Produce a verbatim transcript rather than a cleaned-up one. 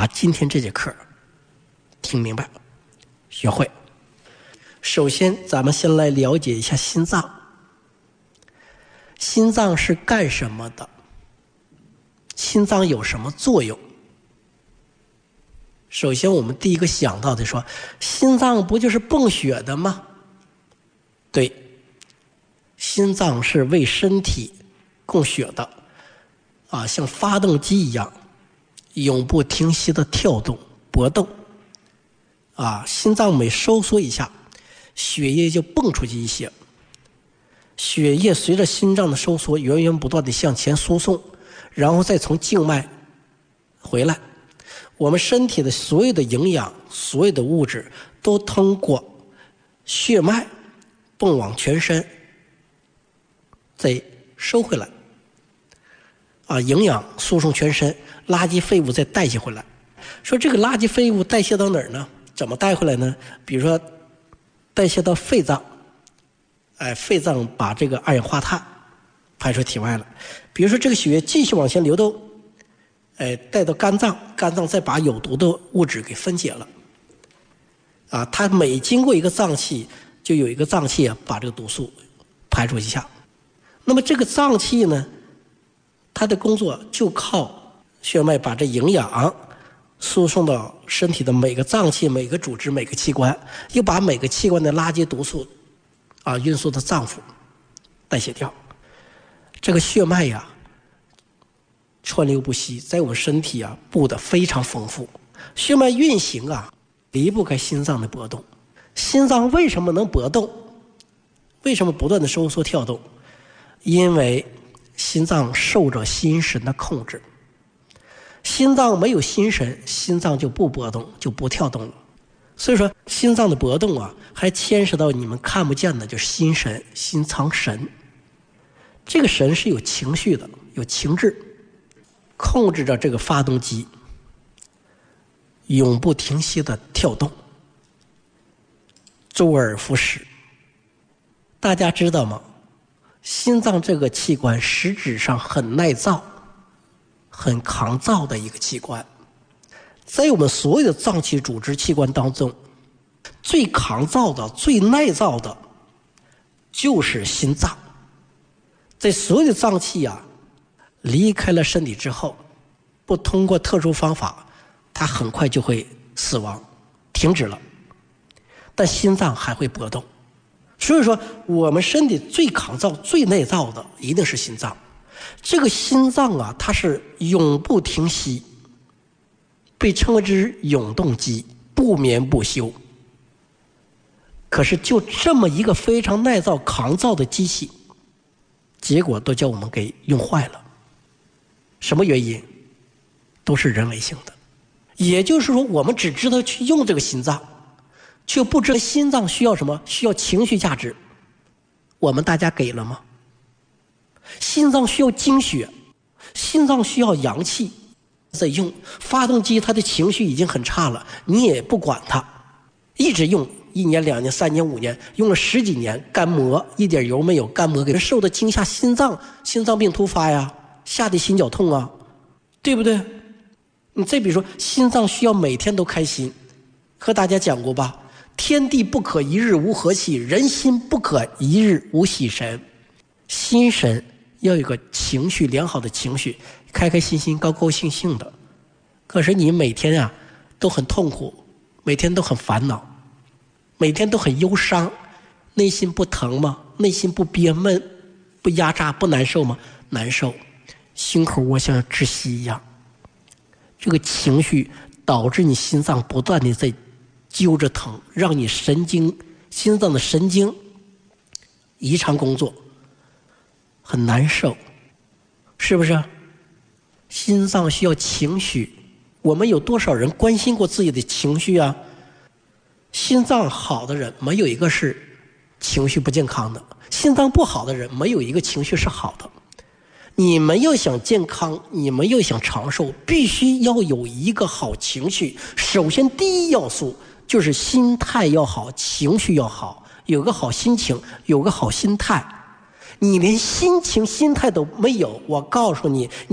把今天这节课听明白学会。首先咱们先来了解一下心脏。心脏是干什么的？心脏有什么作用？首先我们第一个想到的说，心脏不就是泵血的吗？对，心脏是为身体供血的啊，像发动机一样永不停息的跳动搏动啊，心脏每收缩一下，血液就泵出去一些，血液随着心脏的收缩源源不断地向前输送，然后再从静脉回来。我们身体的所有的营养，所有的物质都通过血脉泵往全身，再收回来啊，营养输送全身，垃圾废物再代谢回来。说这个垃圾废物代谢到哪儿呢？怎么带回来呢？比如说代谢到肺脏，哎，肺脏把这个二氧化碳排出体外了。比如说这个血液继续往前流动，哎，带到肝脏，肝脏再把有毒的物质给分解了。啊，它每经过一个脏器，就有一个脏器把这个毒素排出一下。那么这个脏器呢，它的工作就靠血脉把这营养输送到身体的每个脏器、每个组织、每个器官，又把每个器官的垃圾毒素啊运输到脏腑代谢掉。这个血脉呀川流不息，在我们身体啊布的非常丰富。血脉运行啊离不开心脏的搏动。心脏为什么能搏动？为什么不断的收缩跳动？因为心脏受着心神的控制。心脏没有心神，心脏就不搏动，就不跳动了。所以说心脏的搏动啊还牵涉到你们看不见的，就是心神，心藏神。这个神是有情绪的，有情志，控制着这个发动机永不停息的跳动，周而复始。大家知道吗？心脏这个器官实质上很耐造，很抗造的一个器官。在我们所有的脏器组织器官当中，最抗造的、最耐造的就是心脏。在所有的脏器啊离开了身体之后，不通过特殊方法，它很快就会死亡，停止了。但心脏还会搏动。所以说我们身体最抗造、最耐造的一定是心脏。这个心脏啊，它是永不停息，被称之永动机，不眠不休。可是就这么一个非常耐造、抗造的机器，结果都叫我们给用坏了。什么原因？都是人为性的。也就是说我们只知道去用这个心脏，却不知道心脏需要什么，需要情绪价值。我们大家给了吗？心脏需要精血，心脏需要阳气，在用发动机，它的情绪已经很差了，你也不管它，一直用一年两年三年五年，用了十几年，干膜一点油没有，干膜给人受到惊吓，心脏心脏病突发呀，下地心绞痛啊，对不对？你再比如说心脏需要每天都开心，和大家讲过吧，天地不可一日无和气，人心不可一日无喜神。心神要有个情绪良好的情绪，开开心心高高兴兴的。可是你每天啊都很痛苦，每天都很烦恼，每天都很忧伤，内心不疼吗？内心不憋闷，不压榨，不难受吗？难受，心口窝像窒息一样。这个情绪导致你心脏不断的在揪着疼，让你神经心脏的神经异常工作，很难受，是不是？心脏需要情绪，我们有多少人关心过自己的情绪啊？心脏好的人没有一个是情绪不健康的，心脏不好的人没有一个情绪是好的。你们要想健康，你们要想长寿，必须要有一个好情绪。首先第一要素就是心态要好，情绪要好，有个好心情，有个好心态。你连心情心态都没有，我告诉你